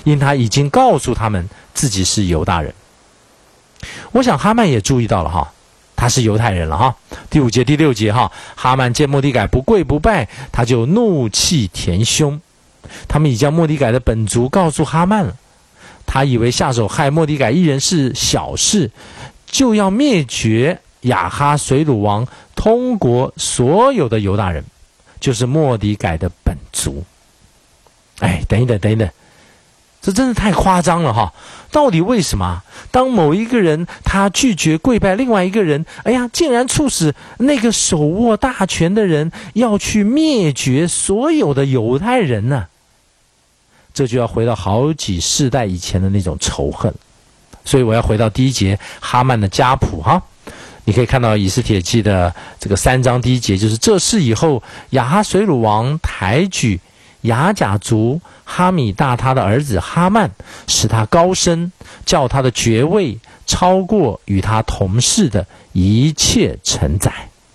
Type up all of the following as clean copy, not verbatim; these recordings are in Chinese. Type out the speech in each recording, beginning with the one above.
因他已经告诉他们自己是犹大人。我想哈曼也注意到了哈，他是犹太人了哈。第5节第6节哈，哈曼见末底改不跪不拜，他就怒气填胸。他们已将末底改的本族告诉哈曼了，他以为下手害末底改一人是小事，就要灭绝亚哈随鲁王通国所有的犹大人，就是末底改的本族。等一等，这真的太夸张了哈！到底为什么当某一个人他拒绝跪拜另外一个人，竟然促使那个手握大权的人要去灭绝所有的犹太人呢？这就要回到好几世代以前的那种仇恨。所以我要回到第1节哈曼的家谱哈。你可以看到以斯帖记的这个3章第1节，就是这事以后，亚哈随鲁王抬举雅甲族哈米大他的儿子哈曼，使他高升，叫他的爵位超过与他同事的一切臣宰。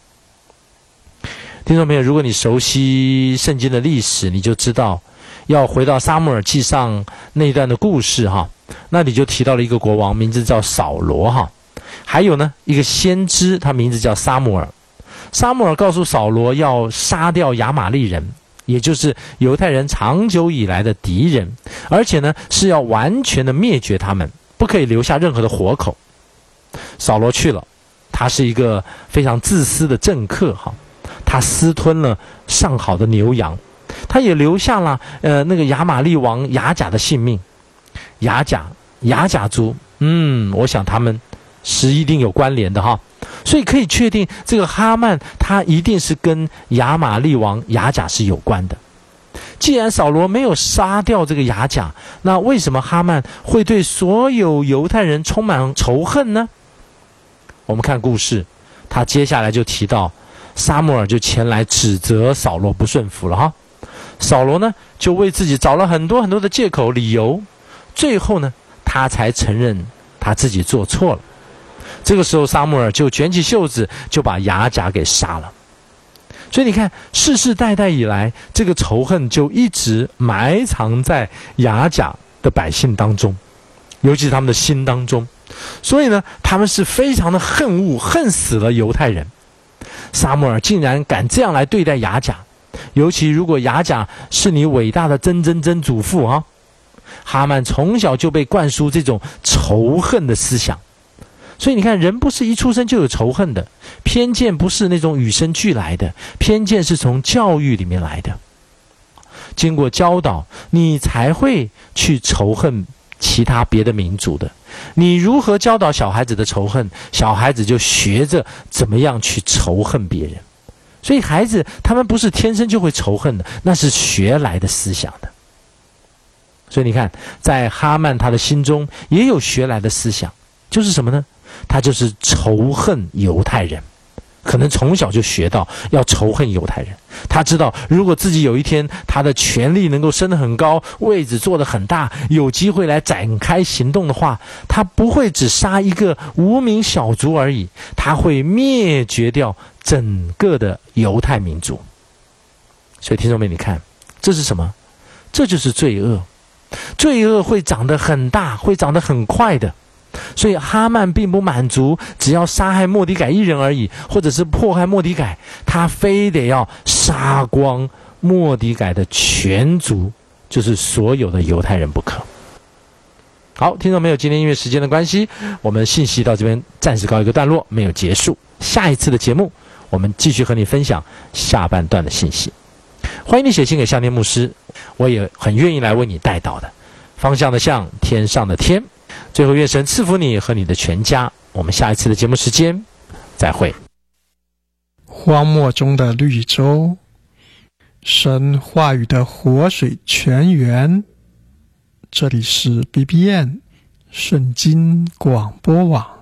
听众朋友，如果你熟悉圣经的历史，你就知道要回到撒母耳记上那段的故事哈，那里就提到了一个国王，名字叫扫罗哈，还有呢一个先知，他名字叫撒母耳。撒母耳告诉扫罗要杀掉亚玛利人，也就是犹太人长久以来的敌人，而且呢是要完全的灭绝他们，不可以留下任何的活口。扫罗去了，他是一个非常自私的政客哈，他私吞了上好的牛羊，他也留下了那个亚玛利王雅甲的性命。雅甲族，我想他们是一定有关联的哈，所以可以确定这个哈曼他一定是跟亚玛利王雅甲是有关的。既然扫罗没有杀掉这个雅甲，那为什么哈曼会对所有犹太人充满仇恨呢？我们看故事，他接下来就提到撒母耳就前来指责扫罗不顺服了哈。扫罗呢就为自己找了很多很多的借口理由，最后呢他才承认他自己做错了。这个时候撒母耳就卷起袖子，就把雅甲给杀了。所以你看，世世代代以来，这个仇恨就一直埋藏在雅甲的百姓当中，尤其是他们的心当中。所以呢，他们是非常的恨死了犹太人。撒母耳竟然敢这样来对待雅甲，尤其如果雅甲是你伟大的曾祖父啊，哈曼从小就被灌输这种仇恨的思想。所以你看，人不是一出生就有仇恨的，偏见不是那种与生俱来的，偏见是从教育里面来的。经过教导，你才会去仇恨其他别的民族的。你如何教导小孩子的仇恨，小孩子就学着怎么样去仇恨别人。所以孩子他们不是天生就会仇恨的，那是学来的思想的。所以你看，在哈曼他的心中也有学来的思想，就是什么呢？他就是仇恨犹太人，可能从小就学到要仇恨犹太人。他知道如果自己有一天他的权力能够升得很高，位置做得很大，有机会来展开行动的话，他不会只杀一个无名小卒而已，他会灭绝掉整个的犹太民族。所以听众们，你看这是什么？这就是罪恶。罪恶会长得很大，会长得很快的。所以哈曼并不满足只要杀害末底改一人而已，或者是迫害末底改，他非得要杀光末底改的全族，就是所有的犹太人不可。好，听到没有？今天因为时间的关系，我们信息到这边暂时告一个段落，没有结束。下一次的节目我们继续和你分享下半段的信息。欢迎你写信给向天牧师，我也很愿意来为你带祷的。方向的向，天上的天。最后愿神赐福你和你的全家，我们下一次的节目时间再会。 荒漠中的绿洲，神话语的活水泉源。这里是 BBN 圣经广播网。